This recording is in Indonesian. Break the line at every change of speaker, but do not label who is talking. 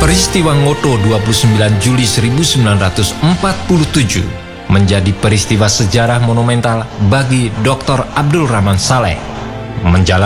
Peristiwa Ngoto 29 Juli 1947 menjadi peristiwa sejarah monumental bagi Dr. Abdul Rahman Saleh. Menjalani